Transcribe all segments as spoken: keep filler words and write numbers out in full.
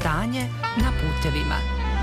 stanje na putevima.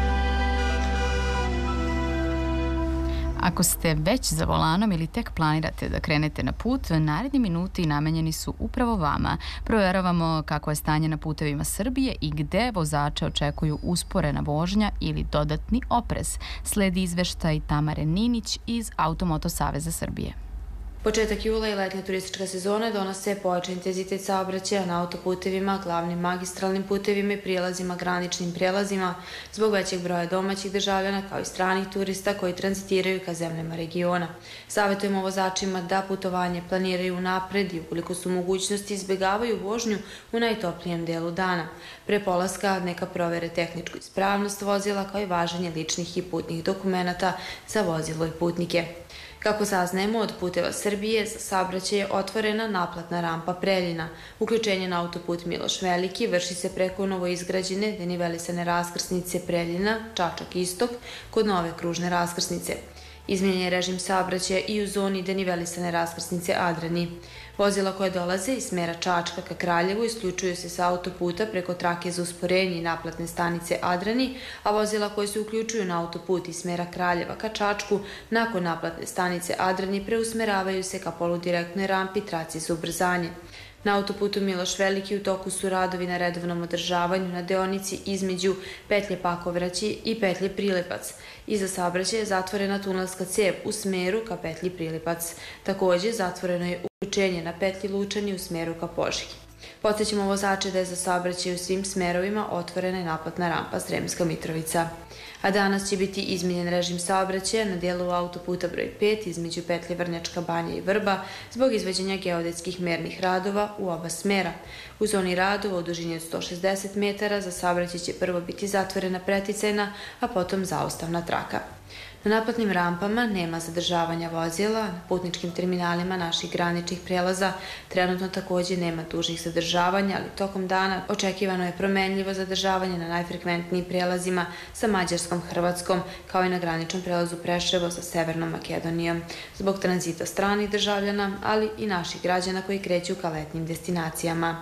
Ako ste već za volanom ili tek planirate da krenete na put, naredni minuti namenjeni su upravo vama. Proveravamo kako je stanje na putevima Srbije i gde vozače očekuju usporena vožnja ili dodatni oprez. Sledi izveštaj Tamare Ninić iz Automoto saveza Srbije. Početak jula i letnja turistička sezona donose pojačan intenzitet saobraćaja na autoputevima, glavnim magistralnim putevima i prijelazima, graničnim prijelazima zbog većeg broja domaćih državljana kao i stranih turista koji tranzitiraju ka zemljama regiona. Savjetujemo vozačima da putovanje planiraju unapred i ukoliko su mogućnosti izbjegavaju vožnju u najtoplijem delu dana. Pre polaska neka provere tehničku ispravnost vozila kao i važenje ličnih i putnih dokumenata za vozilo i putnike. Kako saznajemo od Puteva Srbije, za saobraćaj je otvorena naplatna rampa Preljina. Uključenje na autoput Miloš Veliki vrši se preko novoizgrađene denivelisane raskrsnice Preljina, Čačak Istok, kod nove kružne raskrsnice. Izmijenjen je režim saobraćaja i u zoni denivelisane raskrsnice Adrani. Vozila koje dolaze iz smera Čačka ka Kraljevu isključuju se sa autoputa preko trake za usporenje i naplatne stanice Adrani, a vozila koje se uključuju na autoput iz smera Kraljeva ka Čačku nakon naplatne stanice Adrani preusmeravaju se ka poludirektnoj rampi traci za ubrzanje. Na autoputu Miloš Veliki u toku su radovi na redovnom održavanju na deonici između petlje Pakovraći i petlje Prilipac. Iza saobraćaja je zatvorena tunelska cev u smeru ka petlji Prilipac. Također zatvoreno je uključenje na petlji Lučani u smeru ka Požegi. Podsećamo vozače da je za saobraćaj u svim smerovima otvorena je naplatna rampa Sremska Mitrovica. A danas će biti izmijenjen režim saobraćaja na dijelu autoputa broj pet između petlje Vrnjačka Banja i Vrba zbog izvođenja geodetskih mernih radova u oba smera. U zoni radova u dužini od sto šezdeset metara za saobraćaj će prvo biti zatvorena preticajna, a potom zaustavna traka. Na naplatnim rampama nema zadržavanja vozila, na putničkim terminalima naših graničnih prelaza trenutno također nema dužih zadržavanja, ali tokom dana očekivano je promenljivo zadržavanje na najfrekventnijim prelazima sa Mađarskom, Hrvatskom, kao i na graničnom prelazu Preševo sa Severnom Makedonijom, zbog tranzita stranih državljana, ali i naših građana koji kreću ka letnjim destinacijama.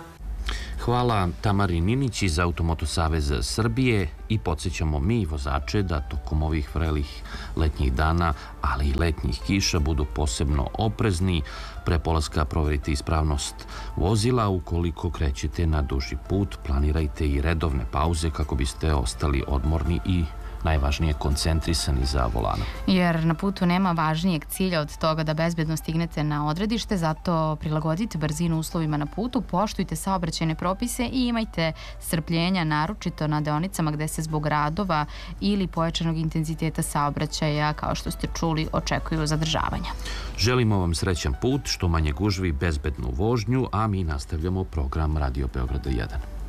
Hvala Tamari Ninić iz Automoto saveza Srbije i podsjećamo mi vozače da tokom ovih vrelih letnjih dana, ali i letnjih kiša budu posebno oprezni. Pre polaska proverite ispravnost vozila. Ukoliko krećete na duži put, planirajte i redovne pauze kako biste ostali odmorni i najvažnije koncentrisani za volanom. Jer na putu nema važnijeg cilja od toga da bezbedno stignete na odredište, zato prilagodite brzinu uslovima na putu, poštujte saobraćajne propise i imajte strpljenja, naročito na deonicama gde se zbog radova ili pojačanog intenziteta saobraćaja, kao što ste čuli, očekuju zadržavanja. Želimo vam srećan put, što manje gužvi, bezbednu vožnju, a mi nastavljamo program Radio Beograda jedan.